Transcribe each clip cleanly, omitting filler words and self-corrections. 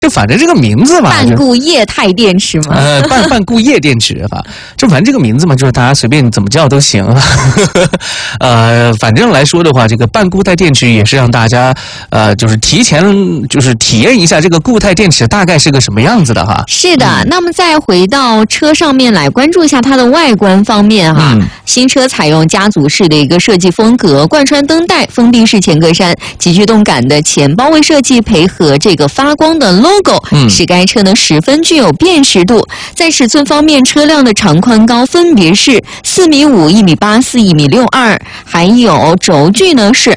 就反正这个名字嘛， 半固液态电池嘛， 半固液电池哈，就反正这个名字嘛，就是大家随便怎么叫都行。反正来说的话，这个半固态电池也是让大家就是提前就是体验一下这个固态电池大概是个什么样子的哈。 是的，那么再回到车上面来关注一下它的外观方面哈。新车采用家族式的一个设计风格，贯穿灯带、封闭式前格栅、极具动感的前包围设计，配合这个发光的 logo，使该车呢十分具有辨识度。在尺寸方面，车辆的长宽高分别是4.5米、1.84米、1.62米，还有轴距呢是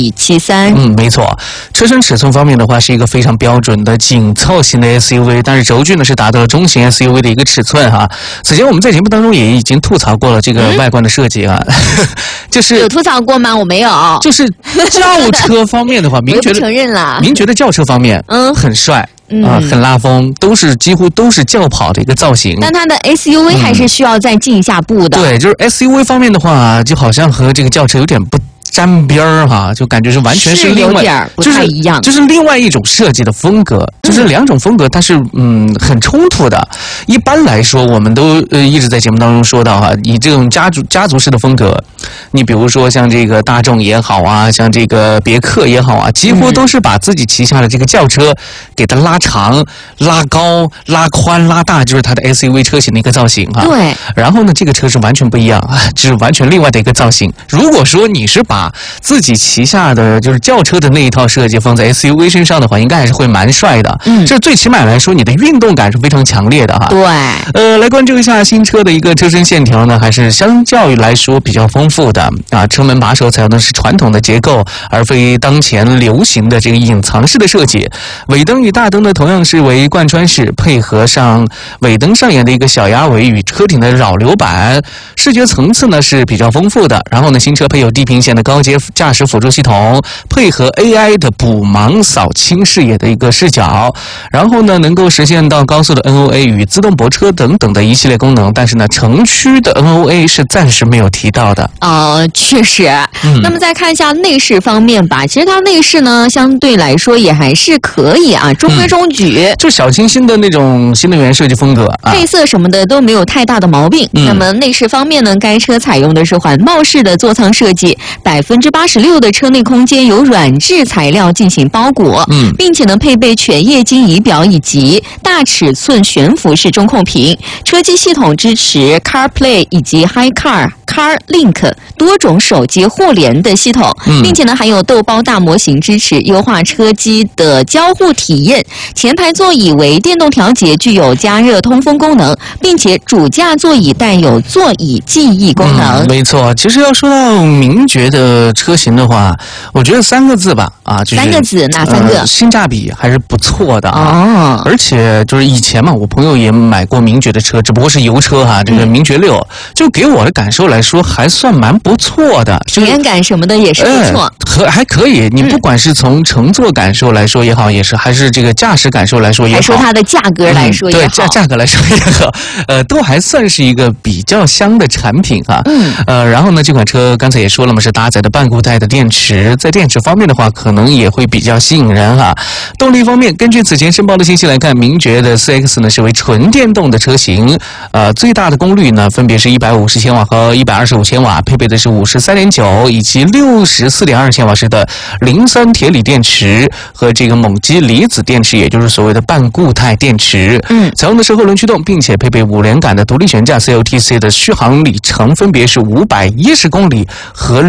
2.73米。 没错，车身尺寸方面的话是一个非常标准的紧凑型的 SUV， 但是轴距呢是达到了中型 SUV 的一个尺寸哈。此前我们在节目当中也已经吐槽过了这个外观的设计啊，就是有吐槽过吗？我没有。 就是轿车方面的话， 我不承认了。 您觉得轿车方面很帅。很拉风，几乎都是轿跑的一个造型。 但它的 SUV 还是需要再进一下步的。 对，就是 SUV 方面的话，就好像和这个轿车有点不沾边儿哈，就感觉是完全是另外， 有点不太一样， 就是另外一种设计的风格，就是两种风格它是很冲突的。一般来说，我们都一直在节目当中说到哈，以这种家族式的风格，你比如说像这个大众也好啊，像这个别克也好啊，几乎都是把自己旗下的这个轿车给它拉长、拉高、拉宽、拉大，就是它的 SUV 车型的一个造型哈。 对。 然后呢，这个车是完全不一样啊，是完全另外的一个造型。如果说你是把自己旗下的就是轿车的那一套设计放在 SUV 身上的话，应该还是会蛮帅的。这最起码来说，你的运动感是非常强烈的哈。 对。 来关注一下新车的一个车身线条呢，还是相较于来说比较丰富的啊。车门把手采用的是传统的结构，而非当前流行的这个隐藏式的设计。尾灯与大灯呢，同样是为贯穿式，配合上尾灯上沿的一个小鸭尾与车顶的扰流板，视觉层次呢是比较丰富的。然后呢，新车配有地平线的高阶驾驶辅助系统，配合 AI 的补盲扫清视野的一个视角，然后呢能够实现到高速的 NOA 与自动泊车等等的一系列功能。但是呢，城区的 NOA 是暂时没有提到的。 确实。那么再看一下内饰方面吧，其实它内饰呢相对来说也还是可以啊，中规中矩， 就小清新的那种新能源设计风格啊， 配色什么的都没有太大的毛病。那么内饰方面呢，该车采用的是环抱式的座舱设计，86%的车内空间由软质材料进行包裹，并且呢配备全液晶仪表以及大尺寸悬浮式中控屏。车机系统支持 CarPlay 以及 HiCar、CarLink 多种手机互联的系统，并且呢还有豆包大模型支持优化车机的交互体验。前排座椅为电动调节，具有加热通风功能，并且主驾座椅带有座椅记忆功能。 没错，其实要说到名爵的车型的话，我觉得3个字吧，就是 3个字，哪3个？ 性价比还是不错的而且就是以前嘛，我朋友也买过名爵的车，只不过是油车哈，这个名爵6，就给我的感受来说还算蛮不错的， 体验感什么的也是不错， 还可以。你不管是从乘坐感受来说也好，也是还是这个驾驶感受来说也好， 还说它的价格来说也好， 对价格来说也好，都还算是一个比较香的产品哈。然后呢，这款车刚才也说了嘛，是搭载的半固态的电池，在电池方面的话，可能也会比较吸引人哈。动力方面，根据此前申报的信息来看，名爵的4X 呢是为纯电动的车型，最大的功率呢分别是150千瓦和125千瓦，配备的是53.9以及64.2千瓦时的03铁锂电池和这个锰基离子电池，也就是所谓的半固态电池。采用的是后轮驱动，并且配备5连杆的独立悬架 ，CLTC 的续航里程分别是510公里和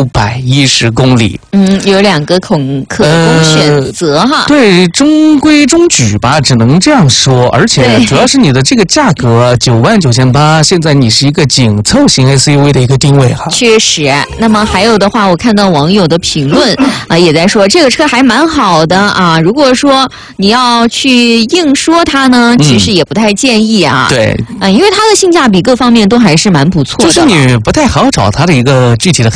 610公里。 有2个可供选择哈。 对，中规中矩吧，只能这样说。而且主要是你的这个价格99800，现在你是一个紧凑型 SUV 的一个定位哈。 确实。那么还有的话，我看到网友的评论也在说这个车还蛮好的啊。如果说你要去硬说它呢，其实也不太建议啊。 对。因为它的性价比各方面都还是蛮不错的。 就是你不太好找它的一个具体的黑点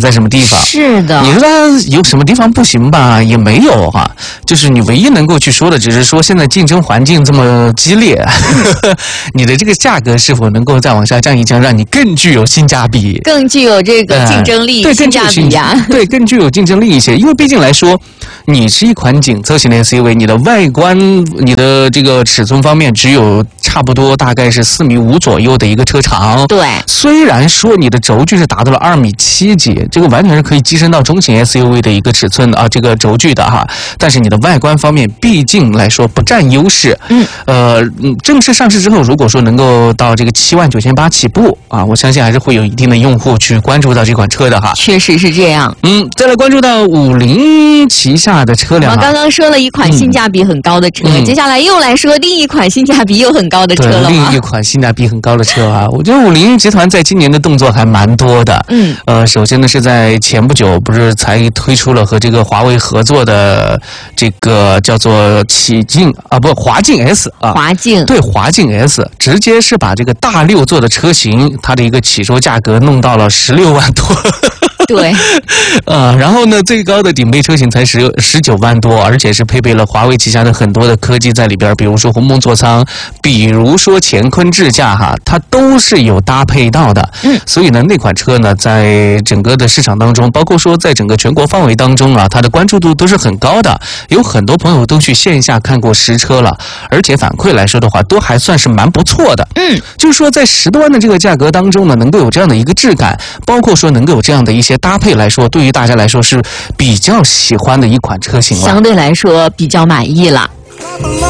在什么地方。 是的， 你说它有什么地方不行吧？也没有哈，就是你唯一能够去说的，只是说现在竞争环境这么激烈，你的这个价格是否能够再往下降一降，让你更具有性价比， 更具有这个竞争力、 对， 性价比呀。 对，更具有竞争力一些。因为毕竟来说，你是一款紧凑型的 SUV， 你的外观、你的这个尺寸方面只有差不多大概是4.5米左右的一个车长。 对， 虽然说你的轴距是达到了2.7米几，这个完全是可以跻身到中型 SUV 的一个尺寸啊，这个轴距的哈。但是你的外观方面，毕竟来说不占优势。正式上市之后，如果说能够到这个7.98万起步啊，我相信还是会有一定的用户去关注到这款车的哈。 确实是这样。 再来关注到50旗下的车辆。 我们刚刚说了一款性价比很高的车，接下来又来说另一款性价比又很高的车了吗？ 另一款性价比很高的车啊，我觉得50集团在今年的动作还蛮多的。首先呢是在前不久不是才推出了和这个华为合作的这个叫做华境 S 啊， 华境对华境 S 直接是把这个大6座的车型，它的一个起售价格弄到了16万多。 对， 然后呢，最高的顶配车型才19万多，而且是配备了华为旗下的很多的科技在里边，比如说鸿蒙座舱，比如说乾坤智驾哈，它都是有搭配到的。所以呢，那款车呢，在整个的市场当中，包括说在整个全国范围当中啊，它的关注度都是很高的，有很多朋友都去线下看过实车了，而且反馈来说的话，都还算是蛮不错的。就是说在10多万的这个价格当中呢，能够有这样的一个质感，包括说能够有这样的一些搭配来说，对于大家来说是比较喜欢的一款车型了， 相对来说比较满意了。